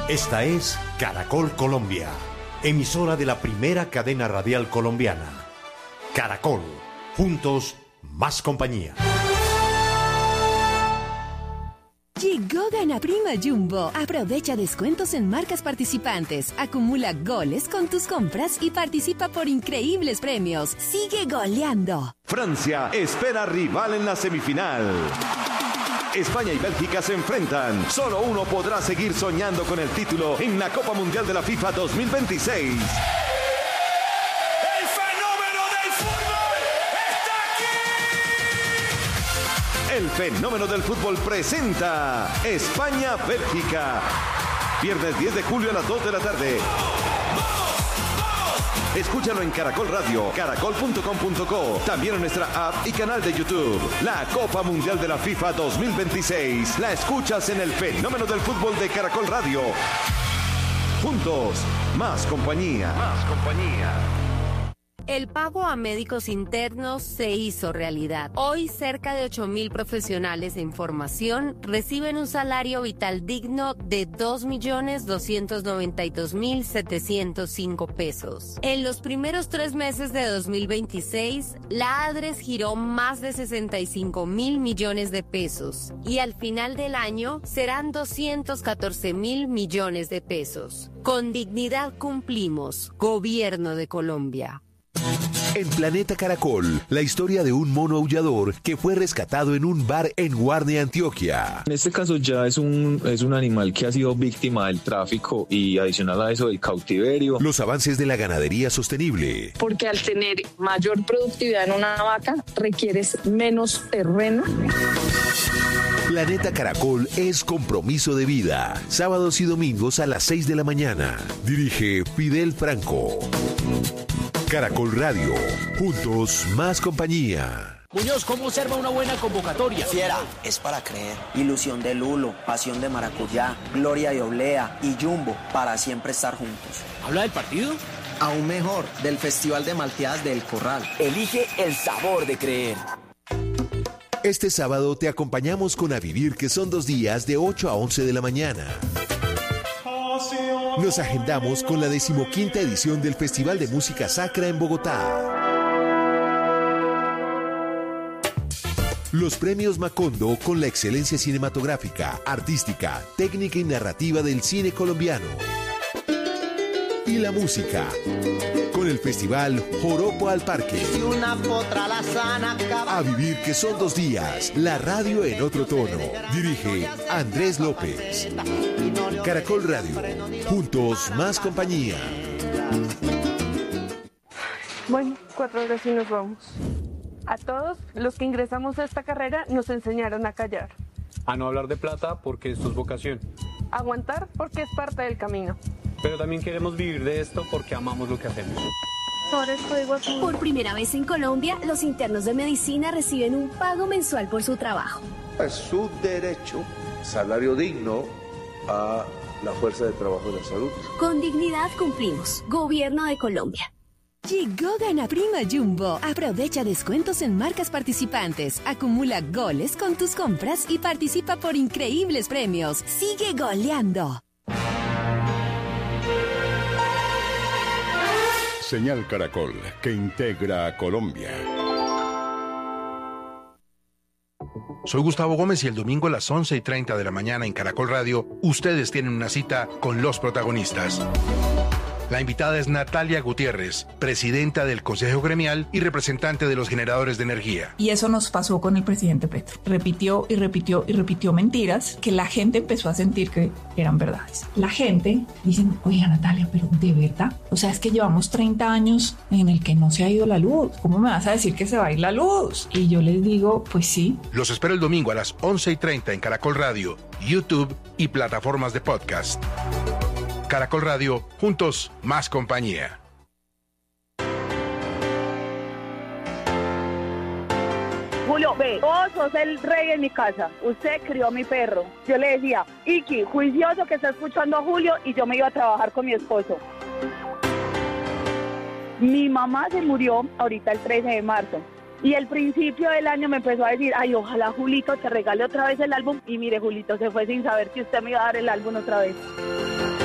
Esta es Caracol Colombia, emisora de la primera cadena radial colombiana. Caracol, juntos, más compañía. Llegó Gana Prima Jumbo. Aprovecha descuentos en marcas participantes. Acumula goles con tus compras y participa por increíbles premios. Sigue goleando. Francia espera rival en la semifinal. España y Bélgica se enfrentan. Solo uno podrá seguir soñando con el título en la Copa Mundial de la FIFA 2026. El fenómeno del fútbol presenta España-Bélgica. Viernes 10 de julio a las 2 de la tarde. Escúchalo en Caracol Radio, caracol.com.co, también en nuestra app y canal de YouTube. La Copa Mundial de la FIFA 2026. La escuchas en el fenómeno del fútbol de Caracol Radio. Juntos, más compañía. Más compañía. El pago a médicos internos se hizo realidad. Hoy, cerca de 8.000 profesionales de información reciben un salario vital digno de 2.292.705 pesos. En los primeros 3 meses de 2026, la ADRES giró más de 65.000 millones de pesos y al final del año serán 214.000 millones de pesos. Con dignidad cumplimos. Gobierno de Colombia. En Planeta Caracol, la historia de un mono aullador que fue rescatado en un bar en Guarne, Antioquia. En este caso ya es un animal que ha sido víctima del tráfico y adicional a eso del cautiverio. Los avances de la ganadería sostenible. Porque al tener mayor productividad en una vaca, requieres menos terreno. Planeta Caracol es compromiso de vida. Sábados y domingos a las 6 de la mañana. Dirige Fidel Franco. Caracol Radio. Juntos, más compañía. Muñoz, ¿cómo observa una buena convocatoria? Fiera, es para creer. Ilusión de Lulo, pasión de maracuyá, gloria de oblea y Jumbo, para siempre estar juntos. ¿Habla del partido? Aún mejor, del Festival de Malteadas del Corral. Elige el sabor de creer. Este sábado te acompañamos con A Vivir, que son 2 días de 8 a 11 de la mañana. Nos agendamos con la 15ª edición del Festival de Música Sacra en Bogotá. Los premios Macondo con la excelencia cinematográfica, artística, técnica y narrativa del cine colombiano. Y la música con el festival Joropo al Parque. A Vivir, que son 2 días. La radio en otro tono. Dirige Andrés López. Caracol Radio. Juntos, más compañía. Bueno, 4 horas y nos vamos. A todos los que ingresamos a esta carrera nos enseñaron a callar. A no hablar de plata porque esto es vocación. Aguantar porque es parte del camino. Pero también queremos vivir de esto porque amamos lo que hacemos. Por primera vez en Colombia, los internos de medicina reciben un pago mensual por su trabajo. Es su derecho, salario digno a la fuerza de trabajo de la salud. Con dignidad cumplimos. Gobierno de Colombia. Llegó Gana Prima Jumbo. Aprovecha descuentos en marcas participantes. Acumula goles con tus compras y participa por increíbles premios. Sigue goleando. Señal Caracol, que integra a Colombia. Soy Gustavo Gómez y el domingo a las 11:30 de la mañana en Caracol Radio, ustedes tienen una cita con los protagonistas. La invitada es Natalia Gutiérrez, presidenta del Consejo Gremial y representante de los generadores de energía. Y eso nos pasó con el presidente Petro. Repitió y repitió y repitió mentiras que la gente empezó a sentir que eran verdades. La gente dice, oiga Natalia, pero ¿de verdad? O sea, es que llevamos 30 años en el que no se ha ido la luz. ¿Cómo me vas a decir que se va a ir la luz? Y yo les digo, pues sí. Los espero el domingo a las 11:30 en Caracol Radio, YouTube y plataformas de podcast. Caracol Radio, juntos, más compañía. Julio, ve, vos sos el rey en mi casa. Usted crió a mi perro. Yo le decía, Iki, juicioso que está escuchando a Julio, y yo me iba a trabajar con mi esposo. Mi mamá se murió ahorita el 13 de marzo. Y al principio del año me empezó a decir, ay, ojalá Julito te regale otra vez el álbum. Y mire, Julito se fue sin saber que usted me iba a dar el álbum otra vez.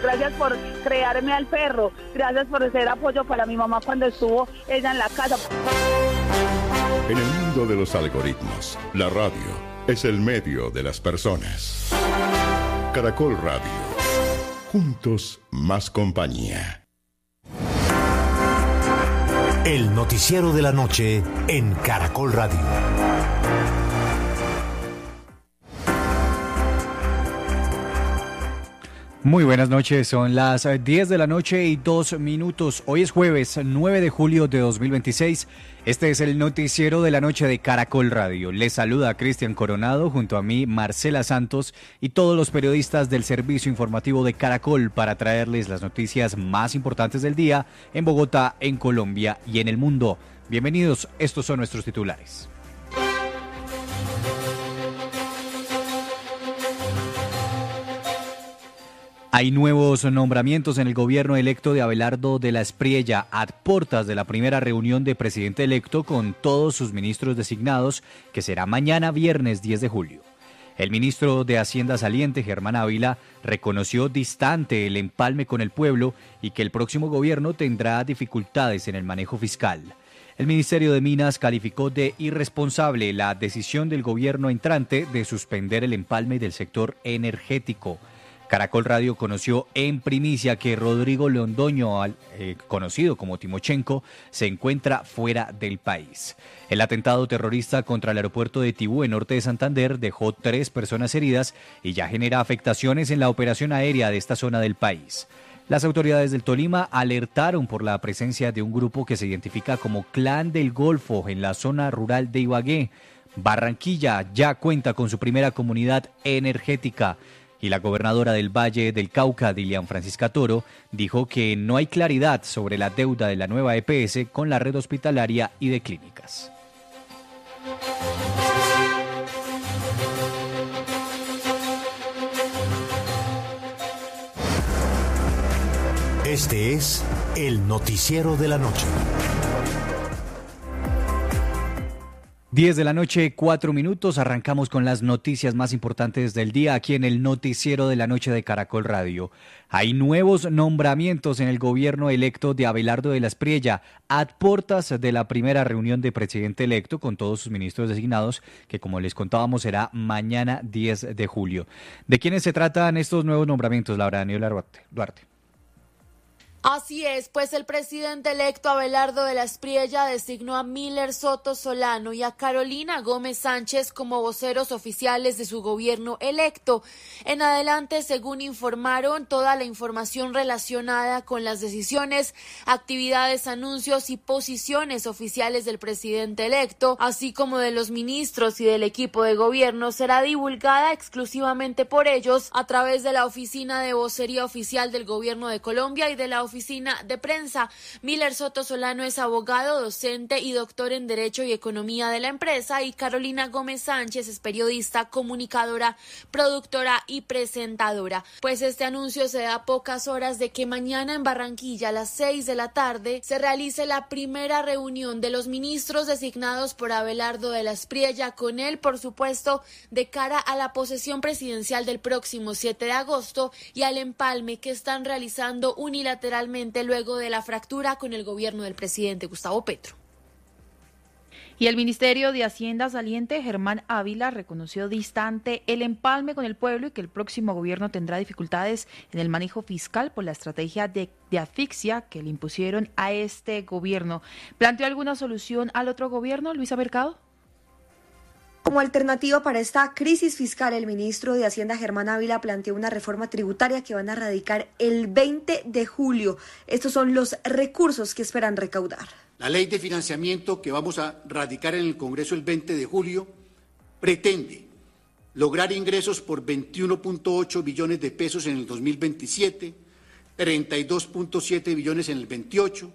gracias por crearme al perro, gracias por ser apoyo para mi mamá cuando estuvo ella en la casa. En el mundo de los algoritmos, la radio es el medio de las personas. Caracol Radio. Juntos, más compañía. El noticiero de la noche en Caracol Radio. Muy buenas noches, son las 10 de la noche y 2 minutos. Hoy es jueves 9 de julio de 2026. Este es el noticiero de la noche de Caracol Radio. Les saluda Cristian Coronado, junto a mí Marcela Santos y todos los periodistas del servicio informativo de Caracol para traerles las noticias más importantes del día en Bogotá, en Colombia y en el mundo. Bienvenidos, estos son nuestros titulares. Hay nuevos nombramientos en el gobierno electo de Abelardo de la Espriella a puertas de la primera reunión de presidente electo con todos sus ministros designados, que será mañana viernes 10 de julio. El ministro de Hacienda saliente, Germán Ávila, reconoció distante el empalme con el pueblo y que el próximo gobierno tendrá dificultades en el manejo fiscal. El Ministerio de Minas calificó de irresponsable la decisión del gobierno entrante de suspender el empalme del sector energético. Caracol Radio conoció en primicia que Rodrigo Londoño, conocido como Timochenko, se encuentra fuera del país. El atentado terrorista contra el aeropuerto de Tibú, en norte de Santander, dejó 3 personas heridas y ya genera afectaciones en la operación aérea de esta zona del país. Las autoridades del Tolima alertaron por la presencia de un grupo que se identifica como Clan del Golfo en la zona rural de Ibagué. Barranquilla ya cuenta con su primera comunidad energética. Y la gobernadora del Valle del Cauca, Dilian Francisca Toro, dijo que no hay claridad sobre la deuda de la nueva EPS con la red hospitalaria y de clínicas. Este es el noticiero de la noche. 10 de la noche, 4 minutos. Arrancamos con las noticias más importantes del día aquí en el noticiero de la noche de Caracol Radio. Hay nuevos nombramientos en el gobierno electo de Abelardo de la Espriella a puertas de la primera reunión de presidente electo con todos sus ministros designados, que como les contábamos será mañana 10 de julio. ¿De quiénes se tratan estos nuevos nombramientos, Laura Daniela Duarte? Así es, pues el presidente electo Abelardo de la Espriella designó a Miller Soto Solano y a Carolina Gómez Sánchez como voceros oficiales de su gobierno electo. En adelante, según informaron, toda la información relacionada con las decisiones, actividades, anuncios y posiciones oficiales del presidente electo, así como de los ministros y del equipo de gobierno, será divulgada exclusivamente por ellos a través de la Oficina de Vocería Oficial del Gobierno de Colombia y de la Oficina de Prensa. Miller Soto Solano es abogado, docente y doctor en Derecho y Economía de la empresa, y Carolina Gómez Sánchez es periodista, comunicadora, productora y presentadora. Pues este anuncio se da a pocas horas de que mañana en Barranquilla a las 6 de la tarde se realice la primera reunión de los ministros designados por Abelardo de la Espriella con él, por supuesto, de cara a la posesión presidencial del próximo 7 de agosto y al empalme que están realizando unilateralmente luego de la fractura con el gobierno del presidente Gustavo Petro. Y el Ministerio de Hacienda saliente, Germán Ávila, reconoció distante el empalme con el pueblo y que el próximo gobierno tendrá dificultades en el manejo fiscal por la estrategia de asfixia que le impusieron a este gobierno. ¿Planteó alguna solución al otro gobierno, Luisa Mercado? Como alternativa para esta crisis fiscal, el ministro de Hacienda, Germán Ávila, planteó una reforma tributaria que van a radicar el 20 de julio. Estos son los recursos que esperan recaudar. La ley de financiamiento que vamos a radicar en el Congreso el 20 de julio pretende lograr ingresos por 21.8 billones de pesos en el 2027, 32.7 billones en el 28,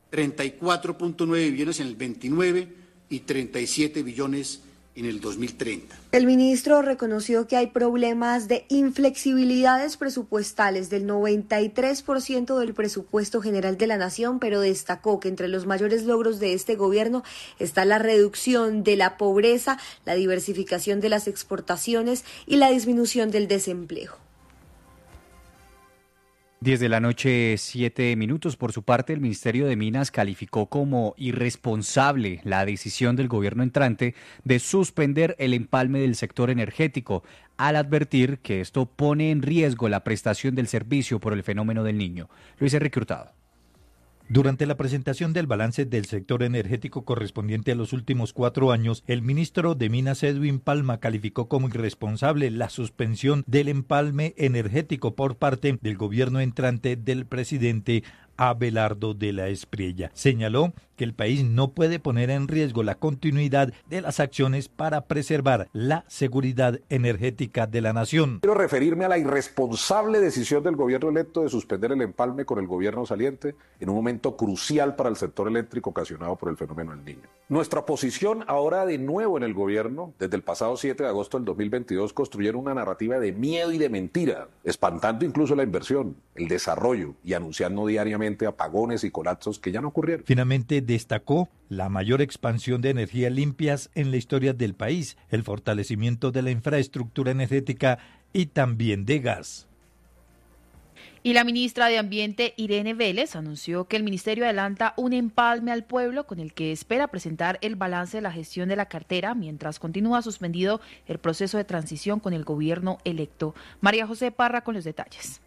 34.9 billones en el 29 y 37 billones en el 2030. El ministro reconoció que hay problemas de inflexibilidades presupuestales del 93% del presupuesto general de la nación, pero destacó que entre los mayores logros de este gobierno está la reducción de la pobreza, la diversificación de las exportaciones y la disminución del desempleo. 10 de la noche, 7 minutos. Por su parte, el Ministerio de Minas calificó como irresponsable la decisión del gobierno entrante de suspender el empalme del sector energético, al advertir que esto pone en riesgo la prestación del servicio por el fenómeno del Niño. Luis Enrique Hurtado. Durante la presentación del balance del sector energético correspondiente a los últimos 4 años, el ministro de Minas, Edwin Palma, calificó como irresponsable la suspensión del empalme energético por parte del gobierno entrante del presidente Abelardo de la Espriella. Señaló que el país no puede poner en riesgo la continuidad de las acciones para preservar la seguridad energética de la nación. Quiero referirme a la irresponsable decisión del gobierno electo de suspender el empalme con el gobierno saliente en un momento crucial para el sector eléctrico ocasionado por el fenómeno del Niño. Nuestra posición ahora de nuevo en el gobierno, desde el pasado 7 de agosto del 2022, construyeron una narrativa de miedo y de mentira, espantando incluso la inversión, el desarrollo y anunciando diariamente apagones y colapsos que ya no ocurrieron. Finalmente destacó la mayor expansión de energías limpias en la historia del país, el fortalecimiento de la infraestructura energética y también de gas. Y la ministra de Ambiente, Irene Vélez, anunció que el ministerio adelanta un empalme al pueblo con el que espera presentar el balance de la gestión de la cartera mientras continúa suspendido el proceso de transición con el gobierno electo. María José Parra con los detalles.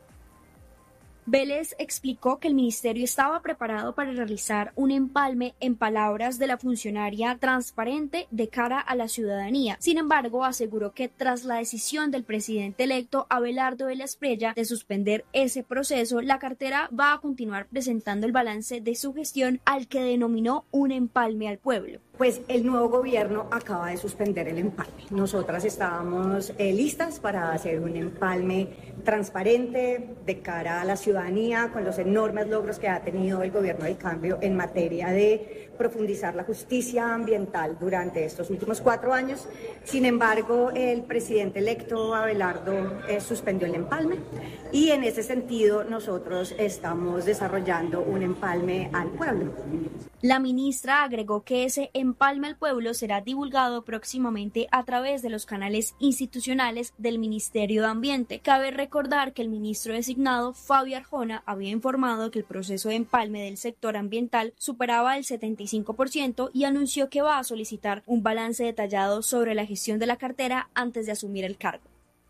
Vélez explicó que el ministerio estaba preparado para realizar un empalme, en palabras de la funcionaria, transparente de cara a la ciudadanía. Sin embargo, aseguró que tras la decisión del presidente electo Abelardo de la Espriella de suspender ese proceso, la cartera va a continuar presentando el balance de su gestión, al que denominó un empalme al pueblo. Pues el nuevo gobierno acaba de suspender el empalme. Nosotras estábamos listas para hacer un empalme transparente de cara a la ciudadanía, con los enormes logros que ha tenido el gobierno del cambio en materia de profundizar la justicia ambiental durante estos últimos 4 años. Sin embargo, el presidente electo Abelardo suspendió el empalme y en ese sentido nosotros estamos desarrollando un empalme al pueblo. La ministra agregó que ese empalme al pueblo será divulgado próximamente a través de los canales institucionales del Ministerio de Ambiente. Cabe recordar que el ministro designado, Fabio Arjona, había informado que el proceso de empalme del sector ambiental superaba el 75% y anunció que va a solicitar un balance detallado sobre la gestión de la cartera antes de asumir el cargo.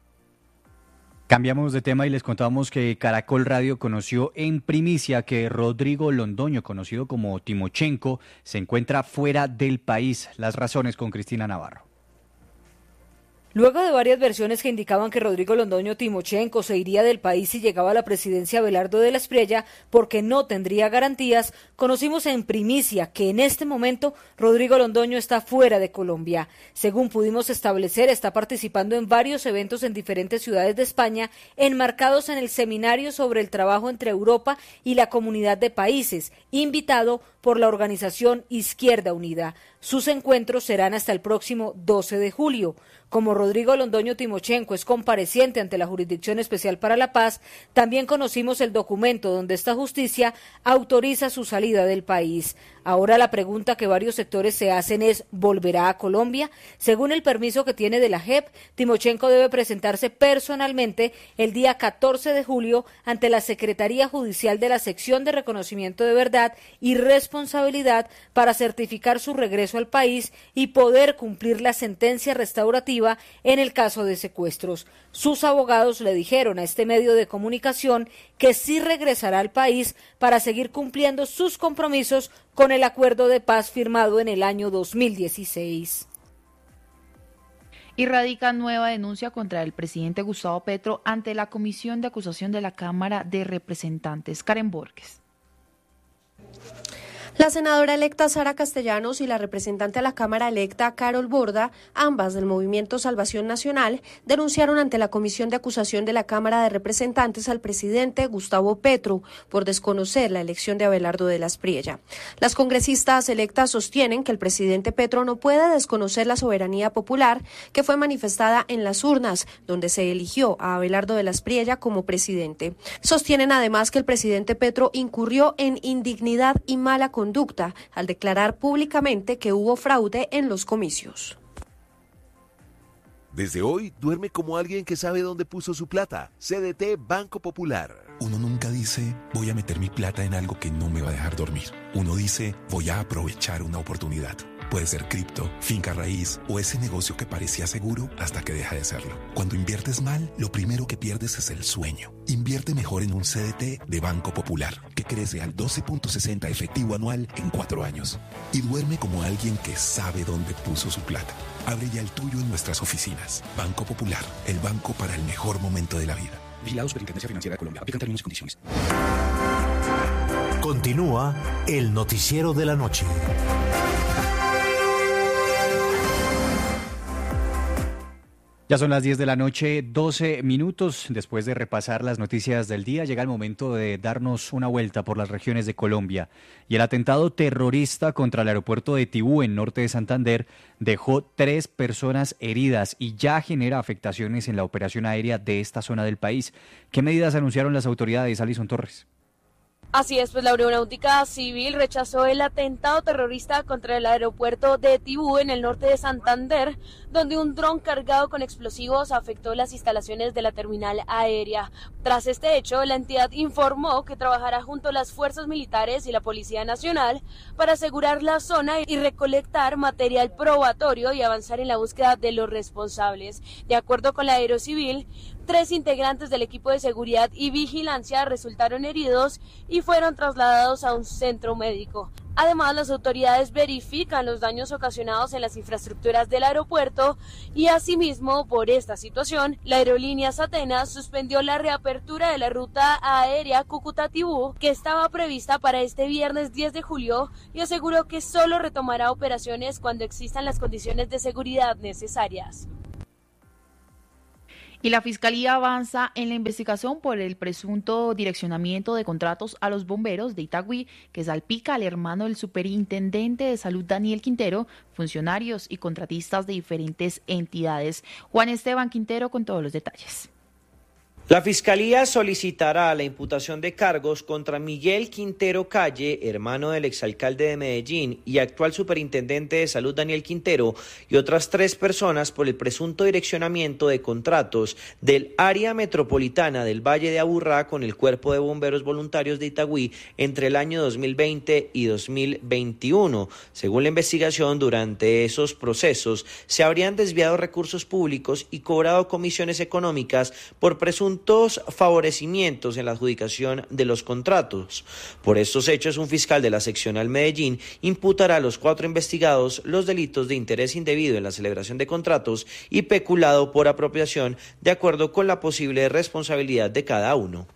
Cambiamos de tema y les contamos que Caracol Radio conoció en primicia que Rodrigo Londoño, conocido como Timochenko, se encuentra fuera del país. Las razones con Cristina Navarro. Luego de varias versiones que indicaban que Rodrigo Londoño Timochenko se iría del país si llegaba a la presidencia Abelardo de la Espriella porque no tendría garantías, conocimos en primicia que en este momento Rodrigo Londoño está fuera de Colombia. Según pudimos establecer, está participando en varios eventos en diferentes ciudades de España, enmarcados en el seminario sobre el trabajo entre Europa y la Comunidad de Países, invitado por la organización Izquierda Unida. Sus encuentros serán hasta el próximo 12 de julio. Como Rodrigo Londoño Timochenko es compareciente ante la Jurisdicción Especial para la Paz, también conocimos el documento donde esta justicia autoriza su salida del país. Ahora la pregunta que varios sectores se hacen es, ¿volverá a Colombia? Según el permiso que tiene de la JEP, Timochenko debe presentarse personalmente el día 14 de julio ante la Secretaría Judicial de la Sección de Reconocimiento de Verdad y Responsabilidad para certificar su regreso al país y poder cumplir la sentencia restaurativa en el caso de secuestros. Sus abogados le dijeron a este medio de comunicación que sí regresará al país para seguir cumpliendo sus compromisos con el acuerdo de paz firmado en el año 2016. Y radica nueva denuncia contra el presidente Gustavo Petro ante la Comisión de Acusación de la Cámara de Representantes. Karen Borges. La senadora electa Sara Castellanos y la representante a la Cámara electa Carol Borda, ambas del Movimiento Salvación Nacional, denunciaron ante la Comisión de Acusación de la Cámara de Representantes al presidente Gustavo Petro por desconocer la elección de Abelardo de la Espriella. Las congresistas electas sostienen que el presidente Petro no puede desconocer la soberanía popular que fue manifestada en las urnas, donde se eligió a Abelardo de la Espriella como presidente. Sostienen además que el presidente Petro incurrió en indignidad y mala conducta al declarar públicamente que hubo fraude en los comicios. Desde hoy, duerme como alguien que sabe dónde puso su plata. CDT Banco Popular. Uno nunca dice, voy a meter mi plata en algo que no me va a dejar dormir. Uno dice, voy a aprovechar una oportunidad. Puede ser cripto, finca raíz o ese negocio que parecía seguro hasta que deja de serlo. Cuando inviertes mal, lo primero que pierdes es el sueño. Invierte mejor en un CDT de Banco Popular, que crece al 12.60 efectivo anual en 4 años. Y duerme como alguien que sabe dónde puso su plata. Abre ya el tuyo en nuestras oficinas. Banco Popular, el banco para el mejor momento de la vida. Vigilado Superintendencia Financiera de Colombia. Aplican términos y condiciones. Continúa el noticiero de la noche. Ya son las 10 de la noche, 12 minutos. Después de repasar las noticias del día, llega el momento de darnos una vuelta por las regiones de Colombia. Y el atentado terrorista contra el aeropuerto de Tibú, en norte de Santander, dejó 3 personas heridas y ya genera afectaciones en la operación aérea de esta zona del país. ¿Qué medidas anunciaron las autoridades, Alison Torres? Así es, pues la Aeronáutica Civil rechazó el atentado terrorista contra el aeropuerto de Tibú en el norte de Santander, donde un dron cargado con explosivos afectó las instalaciones de la terminal aérea. Tras este hecho, la entidad informó que trabajará junto a las fuerzas militares y la Policía Nacional para asegurar la zona y recolectar material probatorio y avanzar en la búsqueda de los responsables. De acuerdo con la Aerocivil, 3 integrantes del equipo de seguridad y vigilancia resultaron heridos y fueron trasladados a un centro médico. Además, las autoridades verifican los daños ocasionados en las infraestructuras del aeropuerto y asimismo, por esta situación, la aerolínea Atenas suspendió la reapertura de la ruta aérea Cúcuta-Tibú, que estaba prevista para este viernes 10 de julio, y aseguró que solo retomará operaciones cuando existan las condiciones de seguridad necesarias. Y la Fiscalía avanza en la investigación por el presunto direccionamiento de contratos a los bomberos de Itagüí, que salpica al hermano del superintendente de salud Daniel Quintero, funcionarios y contratistas de diferentes entidades. Juan Esteban Quintero con todos los detalles. La Fiscalía solicitará la imputación de cargos contra Miguel Quintero Calle, hermano del exalcalde de Medellín y actual superintendente de salud Daniel Quintero, y otras 3 personas por el presunto direccionamiento de contratos del área metropolitana del Valle de Aburrá con el Cuerpo de Bomberos Voluntarios de Itagüí entre el año 2020 y 2021. Según la investigación, durante esos procesos se habrían desviado recursos públicos y cobrado comisiones económicas por presuntos favorecimientos en la adjudicación de los contratos. Por estos hechos, un fiscal de la seccional Medellín imputará a los 4 investigados los delitos de interés indebido en la celebración de contratos y peculado por apropiación, de acuerdo con la posible responsabilidad de cada uno.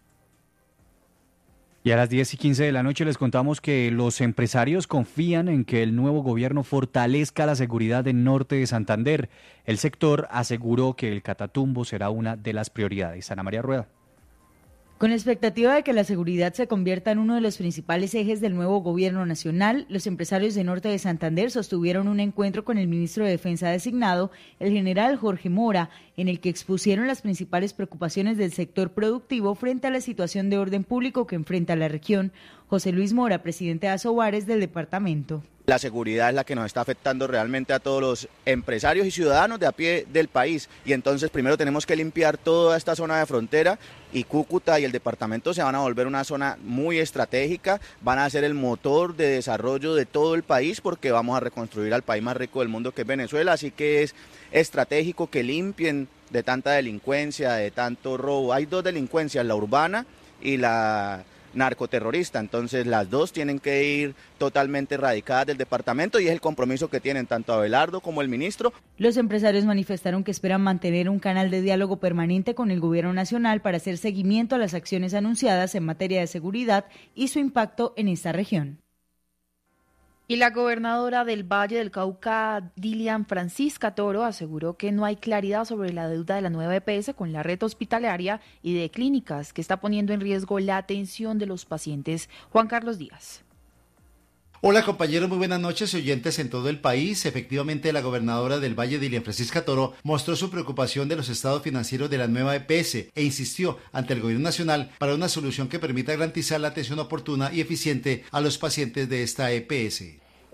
Y a las 10:15 de la noche les contamos que los empresarios confían en que el nuevo gobierno fortalezca la seguridad en norte de Santander. El sector aseguró que el Catatumbo será una de las prioridades. Ana María Rueda. Con la expectativa de que la seguridad se convierta en uno de los principales ejes del nuevo gobierno nacional, los empresarios de norte de Santander sostuvieron un encuentro con el ministro de Defensa designado, el general Jorge Mora, en el que expusieron las principales preocupaciones del sector productivo frente a la situación de orden público que enfrenta la región. José Luis Mora, presidente de Asobares del departamento. La seguridad es la que nos está afectando realmente a todos los empresarios y ciudadanos de a pie del país, y entonces primero tenemos que limpiar toda esta zona de frontera, y Cúcuta y el departamento se van a volver una zona muy estratégica, van a ser el motor de desarrollo de todo el país porque vamos a reconstruir al país más rico del mundo que es Venezuela, así que es estratégico que limpien de tanta delincuencia, de tanto robo. Hay 2 delincuencias, la urbana y la narcoterrorista, entonces las 2 tienen que ir totalmente erradicadas del departamento y es el compromiso que tienen tanto Abelardo como el ministro. Los empresarios manifestaron que esperan mantener un canal de diálogo permanente con el gobierno nacional para hacer seguimiento a las acciones anunciadas en materia de seguridad y su impacto en esta región. Y la gobernadora del Valle del Cauca, Dilian Francisca Toro, aseguró que no hay claridad sobre la deuda de la nueva EPS con la red hospitalaria y de clínicas, que está poniendo en riesgo la atención de los pacientes. Juan Carlos Díaz. Hola compañeros, muy buenas noches y oyentes en todo el país. Efectivamente, la gobernadora del Valle, Dilian Francisca Toro, mostró su preocupación de los estados financieros de la nueva EPS e insistió ante el gobierno nacional para una solución que permita garantizar la atención oportuna y eficiente a los pacientes de esta EPS.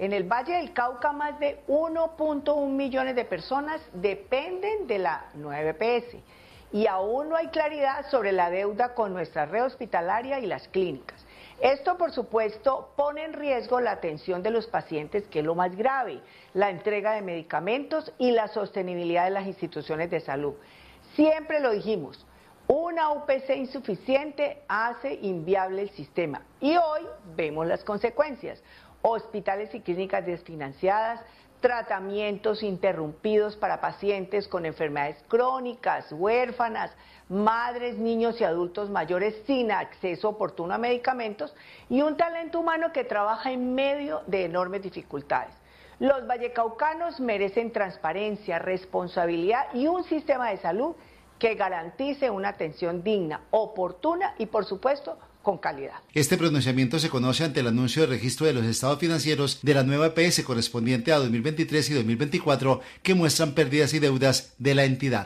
En el Valle del Cauca, más de 1.1 millones de personas dependen de la nueva EPS y aún no hay claridad sobre la deuda con nuestra red hospitalaria y las clínicas. Esto, por supuesto, pone en riesgo la atención de los pacientes, que es lo más grave, la entrega de medicamentos y la sostenibilidad de las instituciones de salud. Siempre lo dijimos, una UPC insuficiente hace inviable el sistema y hoy vemos las consecuencias. Hospitales y clínicas desfinanciadas, tratamientos interrumpidos para pacientes con enfermedades crónicas, huérfanas, madres, niños y adultos mayores sin acceso oportuno a medicamentos y un talento humano que trabaja en medio de enormes dificultades. Los vallecaucanos merecen transparencia, responsabilidad y un sistema de salud que garantice una atención digna, oportuna y, por supuesto, con calidad. Este pronunciamiento se conoce ante el anuncio de registro de los estados financieros de la nueva EPS correspondiente a 2023 y 2024 que muestran pérdidas y deudas de la entidad.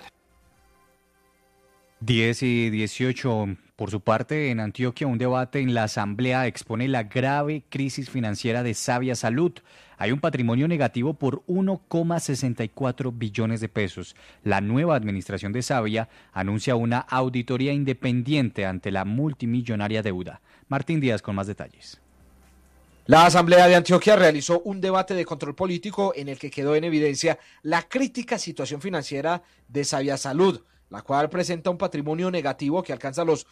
10:18. Por su parte, en Antioquia, un debate en la Asamblea expone la grave crisis financiera de Savia Salud. Hay un patrimonio negativo por 1,64 billones de pesos. La nueva administración de Savia anuncia una auditoría independiente ante la multimillonaria deuda. Martín Díaz con más detalles. La Asamblea de Antioquia realizó un debate de control político en el que quedó en evidencia la crítica situación financiera de Savia Salud, la cual presenta un patrimonio negativo que alcanza los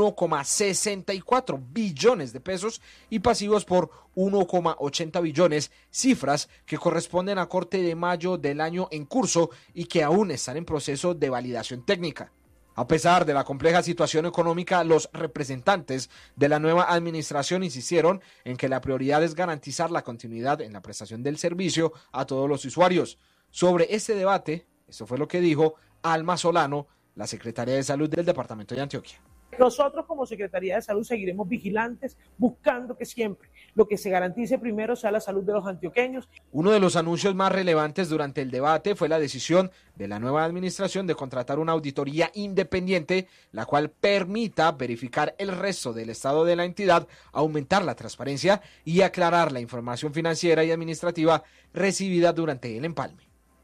1,64 billones de pesos y pasivos por 1,80 billones, cifras que corresponden a corte de mayo del año en curso y que aún están en proceso de validación técnica. A pesar de la compleja situación económica, los representantes de la nueva administración insistieron en que la prioridad es garantizar la continuidad en la prestación del servicio a todos los usuarios. Sobre este debate, esto fue lo que dijo Alma Solano, la secretaria de Salud del departamento de Antioquia. Nosotros como Secretaría de Salud seguiremos vigilantes, buscando que siempre lo que se garantice primero sea la salud de los antioqueños. Uno de los anuncios más relevantes durante el debate fue la decisión de la nueva administración de contratar una auditoría independiente, la cual permita verificar el resto del estado de la entidad, aumentar la transparencia y aclarar la información financiera y administrativa recibida durante el empalme.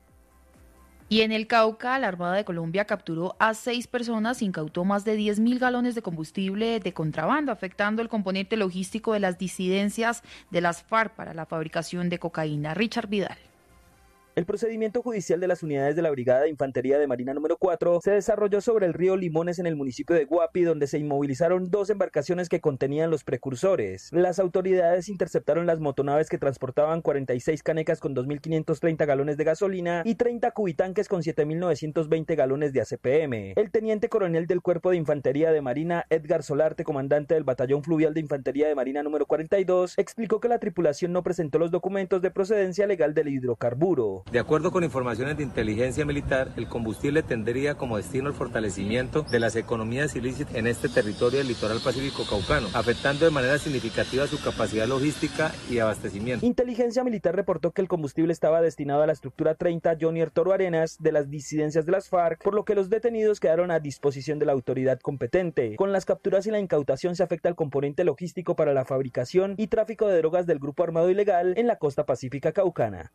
Y en el Cauca, la Armada de Colombia capturó a 6 personas, incautó más de 10.000 galones de combustible de contrabando, afectando el componente logístico de las disidencias de las FARC para la fabricación de cocaína. Richard Vidal. El procedimiento judicial de las unidades de la Brigada de Infantería de Marina número 4 se desarrolló sobre el río Limones en el municipio de Guapi, donde se inmovilizaron 2 embarcaciones que contenían los precursores. Las autoridades interceptaron las motonaves que transportaban 46 canecas con 2.530 galones de gasolina y 30 cubitanques con 7.920 galones de ACPM. El teniente coronel del Cuerpo de Infantería de Marina, Edgar Solarte, comandante del Batallón Fluvial de Infantería de Marina número 42, explicó que la tripulación no presentó los documentos de procedencia legal del hidrocarburo. De acuerdo con informaciones de inteligencia militar, el combustible tendría como destino el fortalecimiento de las economías ilícitas en este territorio del litoral pacífico caucano, afectando de manera significativa su capacidad logística y abastecimiento. Inteligencia militar reportó que el combustible estaba destinado a la estructura 30 Jonier Toro Arenas de las disidencias de las FARC, por lo que los detenidos quedaron a disposición de la autoridad competente. Con las capturas y la incautación se afecta el componente logístico para la fabricación y tráfico de drogas del grupo armado ilegal en la costa pacífica caucana.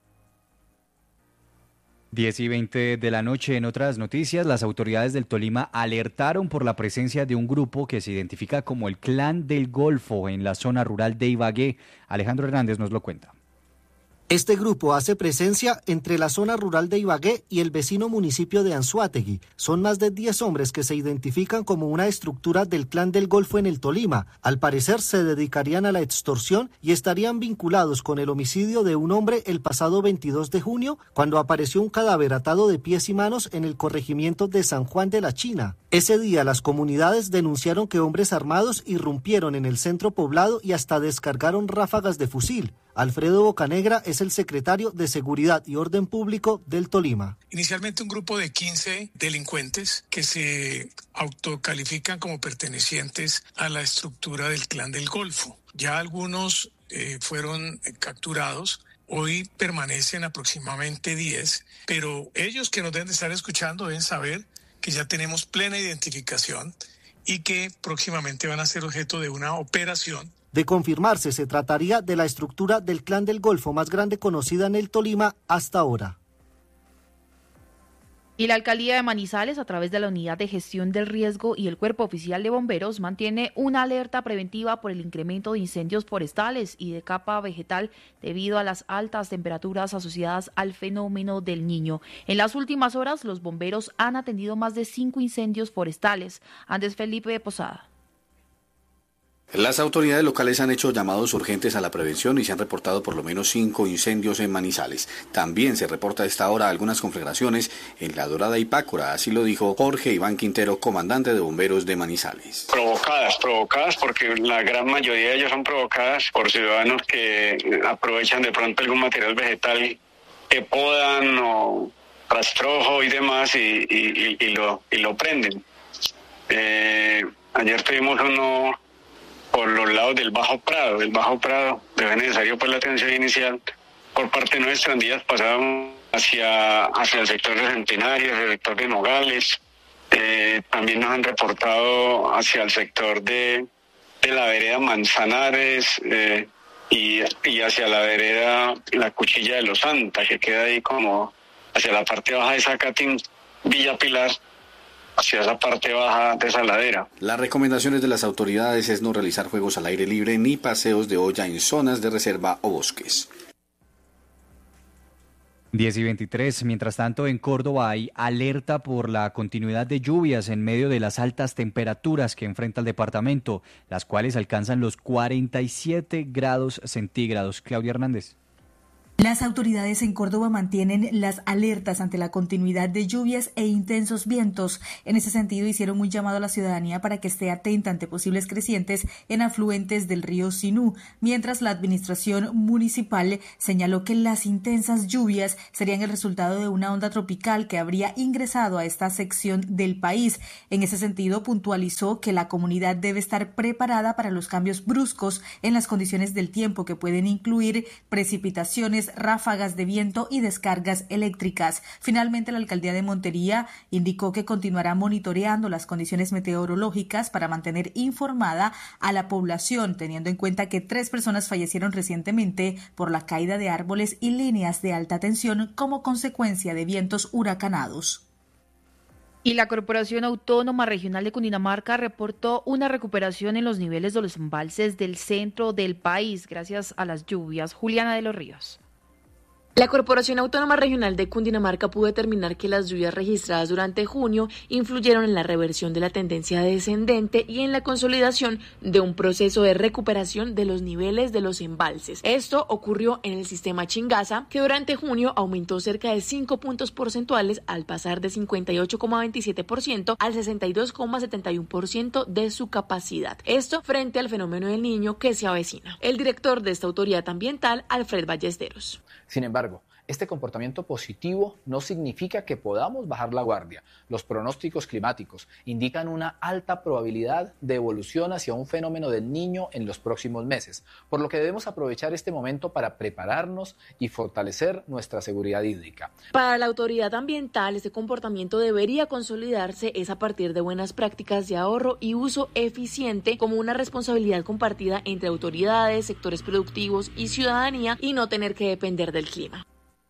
10:20 de la noche. En otras noticias, las autoridades del Tolima alertaron por la presencia de un grupo que se identifica como el Clan del Golfo en la zona rural de Ibagué. Alejandro Hernández nos lo cuenta. Este grupo hace presencia entre la zona rural de Ibagué y el vecino municipio de Anzoátegui. Son más de 10 hombres que se identifican como una estructura del Clan del Golfo en el Tolima. Al parecer se dedicarían a la extorsión y estarían vinculados con el homicidio de un hombre el pasado 22 de junio, cuando apareció un cadáver atado de pies y manos en el corregimiento de San Juan de la China. Ese día las comunidades denunciaron que hombres armados irrumpieron en el centro poblado y hasta descargaron ráfagas de fusil. Alfredo Bocanegra es el secretario de Seguridad y Orden Público del Tolima. Inicialmente un grupo de 15 delincuentes que se autocalifican como pertenecientes a la estructura del Clan del Golfo. Ya algunos fueron capturados. Hoy permanecen aproximadamente 10, pero ellos que nos deben de estar escuchando deben saber que ya tenemos plena identificación y que próximamente van a ser objeto de una operación De confirmarse, se trataría de la estructura del Clan del Golfo más grande conocida en el Tolima hasta ahora. Y la Alcaldía de Manizales, a través de la Unidad de Gestión del Riesgo y el Cuerpo Oficial de Bomberos, mantiene una alerta preventiva por el incremento de incendios forestales y de capa vegetal debido a las altas temperaturas asociadas al fenómeno del Niño. En las últimas horas, los bomberos han atendido más de 5 incendios forestales. Andrés Felipe Posada. Las autoridades locales han hecho llamados urgentes a la prevención y se han reportado por lo menos 5 incendios en Manizales. También se reporta a esta hora algunas conflagraciones en La Dorada y Pácora, así lo dijo Jorge Iván Quintero, comandante de bomberos de Manizales. Provocadas porque la gran mayoría de ellos son provocadas por ciudadanos que aprovechan de pronto algún material vegetal que podan o rastrojo y demás y lo prenden. Ayer tuvimos uno por los lados del Bajo Prado. Fue necesario pues la atención inicial por parte nuestra en días pasados hacia el sector de Centenario, hacia el sector de Nogales. También nos han reportado hacia el sector de la vereda Manzanares y hacia la vereda La Cuchilla de los Santa, que queda ahí como hacia la parte baja de Zacatín, Villa Pilar, hacia esa parte baja de esa ladera. Las recomendaciones de las autoridades es no realizar juegos al aire libre ni paseos de olla en zonas de reserva o bosques. 10:23. Mientras tanto, en Córdoba hay alerta por la continuidad de lluvias en medio de las altas temperaturas que enfrenta el departamento, las cuales alcanzan los 47 grados centígrados. Claudia Hernández. Las autoridades en Córdoba mantienen las alertas ante la continuidad de lluvias e intensos vientos. En ese sentido, hicieron un llamado a la ciudadanía para que esté atenta ante posibles crecientes en afluentes del río Sinú, mientras la administración municipal señaló que las intensas lluvias serían el resultado de una onda tropical que habría ingresado a esta sección del país. En ese sentido, puntualizó que la comunidad debe estar preparada para los cambios bruscos en las condiciones del tiempo que pueden incluir precipitaciones, ráfagas de viento y descargas eléctricas. Finalmente, la alcaldía de Montería indicó que continuará monitoreando las condiciones meteorológicas para mantener informada a la población, teniendo en cuenta que 3 personas fallecieron recientemente por la caída de árboles y líneas de alta tensión como consecuencia de vientos huracanados. Y la Corporación Autónoma Regional de Cundinamarca reportó una recuperación en los niveles de los embalses del centro del país gracias a las lluvias. Juliana de los Ríos. La Corporación Autónoma Regional de Cundinamarca pudo determinar que las lluvias registradas durante junio influyeron en la reversión de la tendencia descendente y en la consolidación de un proceso de recuperación de los niveles de los embalses. Esto ocurrió en el sistema Chingaza, que durante junio aumentó cerca de 5 puntos porcentuales al pasar de 58,27% al 62,71% de su capacidad. Esto frente al fenómeno del Niño que se avecina. El director de esta autoridad ambiental, Alfred Ballesteros. Sin embargo, este comportamiento positivo no significa que podamos bajar la guardia. Los pronósticos climáticos indican una alta probabilidad de evolución hacia un fenómeno del Niño en los próximos meses, por lo que debemos aprovechar este momento para prepararnos y fortalecer nuestra seguridad hídrica. Para la autoridad ambiental, este comportamiento debería consolidarse es a partir de buenas prácticas de ahorro y uso eficiente como una responsabilidad compartida entre autoridades, sectores productivos y ciudadanía y no tener que depender del clima.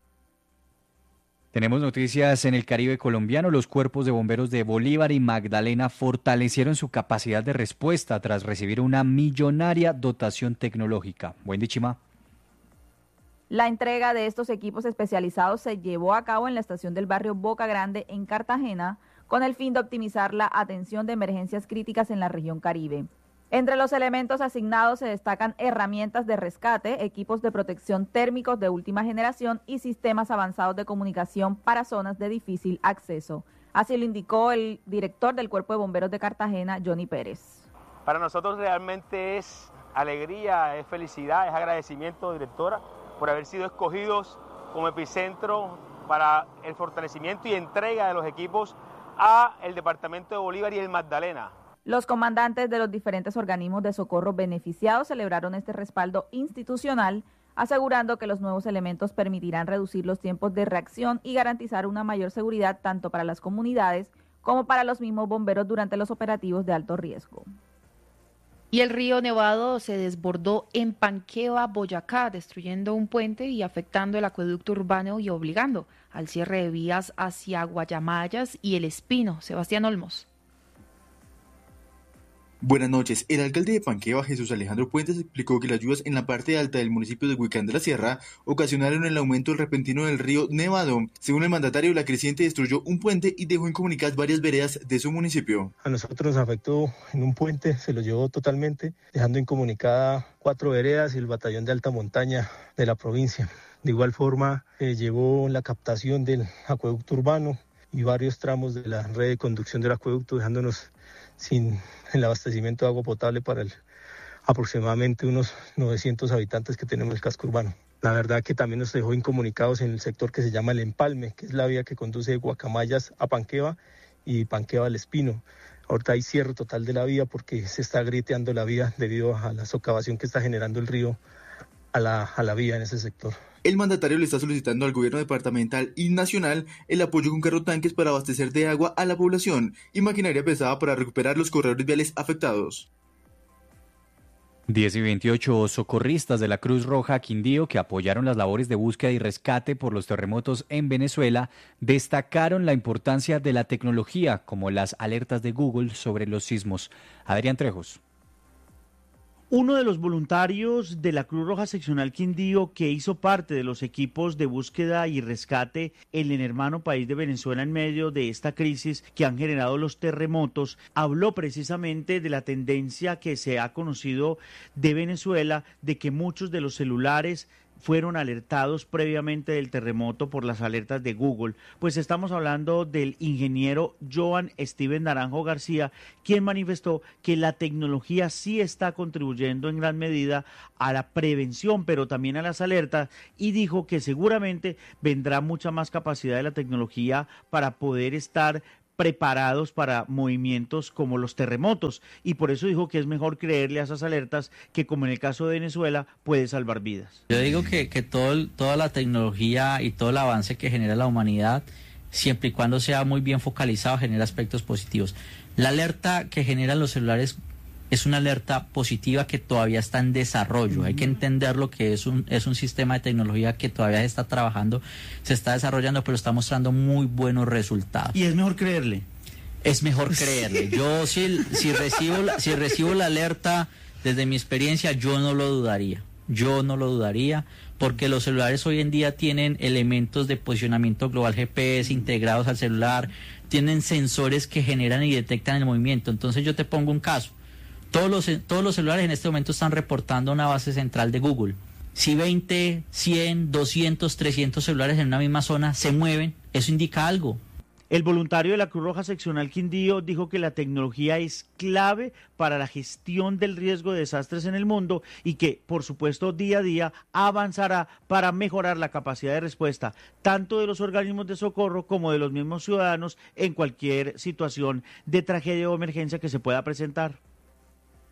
Tenemos noticias en el Caribe colombiano. Los cuerpos de bomberos de Bolívar y Magdalena fortalecieron su capacidad de respuesta tras recibir una millonaria dotación tecnológica. Buen Chima. La entrega de estos equipos especializados se llevó a cabo en la estación del barrio Boca Grande en Cartagena con el fin de optimizar la atención de emergencias críticas en la región Caribe. Entre los elementos asignados se destacan herramientas de rescate, equipos de protección térmicos de última generación y sistemas avanzados de comunicación para zonas de difícil acceso. Así lo indicó el director del Cuerpo de Bomberos de Cartagena, Johnny Pérez. Para nosotros realmente es alegría, es felicidad, es agradecimiento, directora, por haber sido escogidos como epicentro para el fortalecimiento y entrega de los equipos a el departamento de Bolívar y el Magdalena. Los comandantes de los diferentes organismos de socorro beneficiados celebraron este respaldo institucional, asegurando que los nuevos elementos permitirán reducir los tiempos de reacción y garantizar una mayor seguridad tanto para las comunidades como para los mismos bomberos durante los operativos de alto riesgo. Y el río Nevado se desbordó en Panqueva, Boyacá, destruyendo un puente y afectando el acueducto urbano y obligando al cierre de vías hacia Guayamayas y El Espino. Sebastián Olmos. Buenas noches. El alcalde de Panqueva, Jesús Alejandro Puentes, explicó que las lluvias en la parte alta del municipio de Huicán de la Sierra ocasionaron el aumento repentino del río Nevado. Según el mandatario, la creciente destruyó un puente y dejó incomunicadas varias veredas de su municipio. A nosotros nos afectó en un puente, se lo llevó totalmente, dejando incomunicada 4 veredas y el batallón de alta montaña de la provincia. De igual forma, llevó la captación del acueducto urbano y varios tramos de la red de conducción del acueducto, dejándonos sin el abastecimiento de agua potable para aproximadamente unos 900 habitantes que tenemos en el casco urbano. La verdad que también nos dejó incomunicados en el sector que se llama El Empalme, que es la vía que conduce de Guacamayas a Panqueva y Panqueva al Espino. Ahorita hay cierre total de la vía porque se está grieteando la vía debido a la socavación que está generando el río a la vía en ese sector. El mandatario le está solicitando al gobierno departamental y nacional el apoyo con carrotanques para abastecer de agua a la población y maquinaria pesada para recuperar los corredores viales afectados. 10:28 socorristas de la Cruz Roja Quindío, que apoyaron las labores de búsqueda y rescate por los terremotos en Venezuela, destacaron la importancia de la tecnología, como las alertas de Google sobre los sismos. Adrián Trejos. Uno de los voluntarios de la Cruz Roja Seccional Quindío, que hizo parte de los equipos de búsqueda y rescate en el hermano país de Venezuela en medio de esta crisis que han generado los terremotos, habló precisamente de la tendencia que se ha conocido de Venezuela, de que muchos de los celulares fueron alertados previamente del terremoto por las alertas de Google. Pues estamos hablando del ingeniero Joan Steven Naranjo García, quien manifestó que la tecnología sí está contribuyendo en gran medida a la prevención, pero también a las alertas, y dijo que seguramente vendrá mucha más capacidad de la tecnología para poder estar preparados para movimientos como los terremotos, y por eso dijo que es mejor creerle a esas alertas que, como en el caso de Venezuela, puede salvar vidas. Yo digo que toda la tecnología y todo el avance que genera la humanidad, siempre y cuando sea muy bien focalizado, genera aspectos positivos. La alerta que generan los celulares es una alerta positiva que todavía está en desarrollo. Hay que entender lo que es un sistema de tecnología que todavía se está trabajando, se está desarrollando, pero está mostrando muy buenos resultados. ¿Y es mejor creerle? Es mejor creerle. Yo si recibo la alerta, desde mi experiencia, yo no lo dudaría. Yo no lo dudaría, porque los celulares hoy en día tienen elementos de posicionamiento global GPS integrados al celular, tienen sensores que generan y detectan el movimiento. Entonces yo te pongo un caso. Todos los celulares en este momento están reportando una base central de Google. Si 20, 100, 200, 300 celulares en una misma zona se mueven, eso indica algo. El voluntario de la Cruz Roja Seccional Quindío dijo que la tecnología es clave para la gestión del riesgo de desastres en el mundo y que, por supuesto, día a día avanzará para mejorar la capacidad de respuesta tanto de los organismos de socorro como de los mismos ciudadanos en cualquier situación de tragedia o emergencia que se pueda presentar.